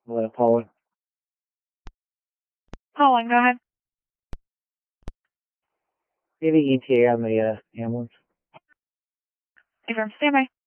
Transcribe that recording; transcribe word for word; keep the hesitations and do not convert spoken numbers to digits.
Uh, Paula. Colin, go ahead. Give the E T A on the uh, ambulance. Affirm, stand by.